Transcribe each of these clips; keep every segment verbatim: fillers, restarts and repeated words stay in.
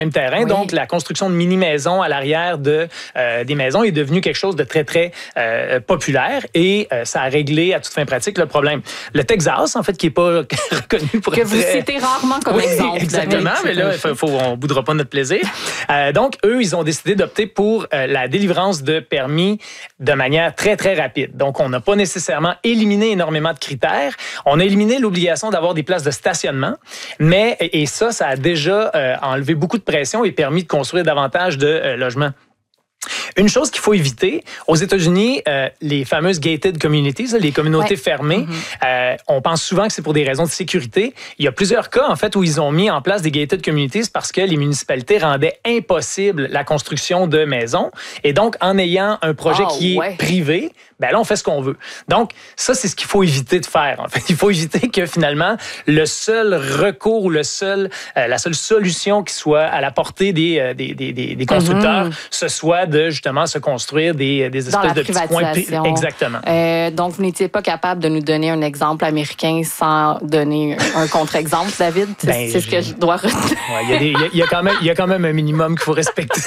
même terrain. Oui. Donc, la construction de mini-maisons à l'arrière de, euh, des maisons est devenue quelque chose de très, très euh, populaire et euh, ça a réglé à toute fin pratique le problème. Le Texas, en fait, qui n'est pas reconnu pour que être... vous citez rarement comme oui, exemple. Exactement, mais là, faut, faut, on ne boudera pas notre plaisir. Euh, donc, eux, ils ont décidé d'opter pour euh, la délivrance de permis de manière très, très rapide. Donc, on n'a pas nécessairement éliminé énormément de critères. On a éliminé l'obligation d'avoir des places de stationnement, mais, et ça, ça a déjà euh, enlevé beaucoup de pression et permis de construire davantage de euh, logements. Une chose qu'il faut éviter, aux États-Unis, euh, les fameuses gated communities, les communautés ouais. fermées, mm-hmm. euh, on pense souvent que c'est pour des raisons de sécurité. Il y a plusieurs cas, en fait, où ils ont mis en place des gated communities parce que les municipalités rendaient impossible la construction de maisons. Et donc, en ayant un projet oh, qui ouais. est privé, ben là, on fait ce qu'on veut. Donc, ça, c'est ce qu'il faut éviter de faire. En fait, il faut éviter que, finalement, le seul recours ou le seul, euh, la seule solution qui soit à la portée des, euh, des, des, des, des constructeurs, mm-hmm. ce soit de, justement, se construire des, des espèces de petits coins. Exactement. Euh, donc, vous n'étiez pas capable de nous donner un exemple américain sans donner un contre-exemple, David? C'est, ben, c'est ce que je dois retenir. Ouais, il y a des, il y a, il y a quand même, il y a quand même un minimum qu'il faut respecter.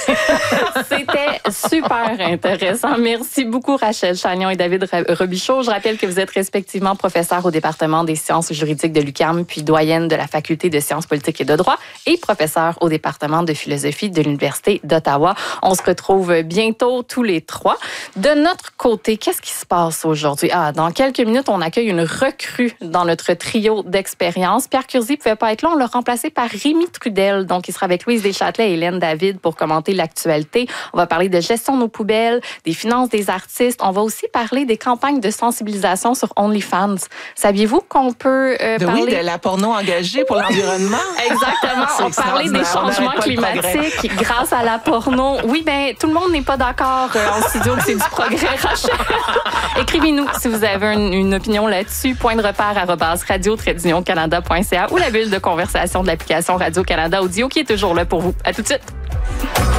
C'était super intéressant. Merci beaucoup, Rachel Chagnon et David Robichaud. Je rappelle que vous êtes respectivement professeur au département des sciences juridiques de l'U Q A M, puis doyenne de la faculté de sciences politiques et de droit, et professeur au département de philosophie de l'Université d'Ottawa. On se retrouve bientôt tous les trois. De notre côté, qu'est-ce qui se passe aujourd'hui? Ah, dans quelques minutes, on accueille une recrue dans notre trio d'expérience. Pierre Curzi ne pouvait pas être là. On l'a remplacé par Rémi Trudel. Donc, il sera avec Louise Deschâtelet et Hélène David pour commenter l'actualité. On va parler de gestion de nos poubelles, des finances des artistes. On va aussi parler des campagnes de sensibilisation sur OnlyFans. Saviez-vous qu'on peut euh, de, parler... Oui, de la porno engagée pour l'environnement. Exactement. On parlait des changements climatiques grâce à la porno. Oui, bien, tout le monde n'est pas d'accord euh, en studio que c'est du progrès, Rachel. Écrivez-nous si vous avez une, une opinion là-dessus. Point de repère arobase radio tiret d'union canada point c a ou la bulle de conversation de l'application Radio-Canada Audio qui est toujours là pour vous. À tout de suite.